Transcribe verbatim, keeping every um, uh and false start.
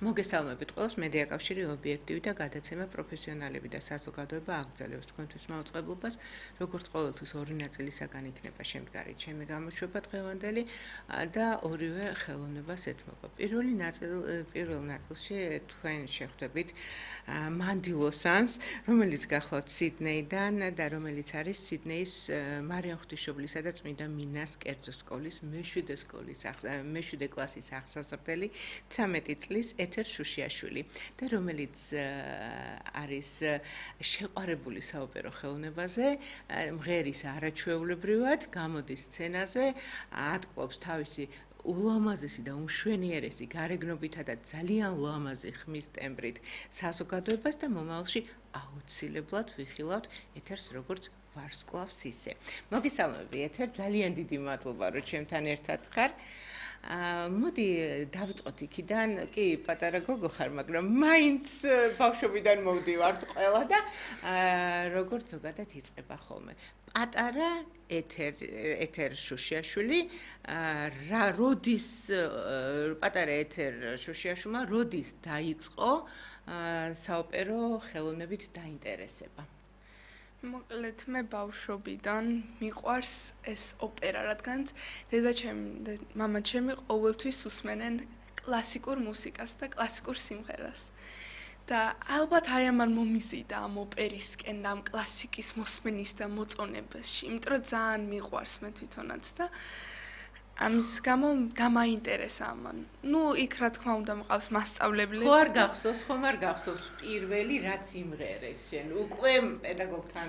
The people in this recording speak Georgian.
მოგესალმებით ყველას მედია კავშირი ობიექტივი და გადაცემა პროფესიონალები და საზოგადოება აგრძელებს თქვენთვის მაუწყებლობას როგორც ყოველთვის ორი ნაწილისაგან იქნება შემდგარი ჩემი გამოშვება დღევანდელი და ორივე ხელოვნებას ეთმობა პირველი ნაწილი პირველ ნაწილში თქვენ შეხვდებით მანდილოსანს რომელიც გახლავთ სიდნეიდან და რომელიც არის სიდნეის მარიამ ღვთისმშობლისა და წმინდა მინას კერძო სკოლის მეშვიდე სკოლის მეშვიდე კლასის აღსაზრდელი ცამეტი წლის ეთერ შუშიაშვილი და რომელიც არის შეყვარებული საოპერო ხელოვნებაზე, მღერის არაჩვეულებრივად, გამოდის სცენაზე, ატკბობს თავისი ულამაზესი და უმშვენიერესი გარეგნობითა და ძალიან ლამაზი ხმის ტემბრით საზოგადოებას და მომავალში აუცილებლად ვიხილავთ ეთერს როგორც ვარსკვლავს ისე. მოგესალმები ეთერ, ძალიან დიდი მადლობა რომ ჩემთან ერთად ხარ. მოდი დავიწყოთ იქიდან, კი, პატარა გოგო ხარ, მაგრამ მაინც ბავშვობიდან მოვდივართ ყველა და როგორც ზოგადად იწყება ხოლმე. პატარა ეთერ ეთერ შუშიაშვილი, რა როდის პატარა ეთერ შუშიაშვილმა როდის დაიწყო საოპერო ხელოვნებით დაინტერესება? მოკლედ მე ბავშვობიდან მიყვარს ეს ოპერა, რადგანაც დედაჩემი და მამაჩემი ყოველთვის უსმენენ კლასიკურ მუსიკას და კლასიკურ სიმღერას. და ალბათ აი ამან მომიზიდა ამ ოპერისკენ და ამ კლასიკის მოსმენის და მოწონებაში, იმიტომ რომ ძალიან მიყვარს მე თვითონაც და ამის გამო დამაინტერესა ამან. ნუ იქ რა თქმა უნდა მყავს მასწავლებლები. ხო არ გახსოვს, ხომ არ გახსოვს პირველი რაც იმღერეს შენ? უკვე პედაგოგთან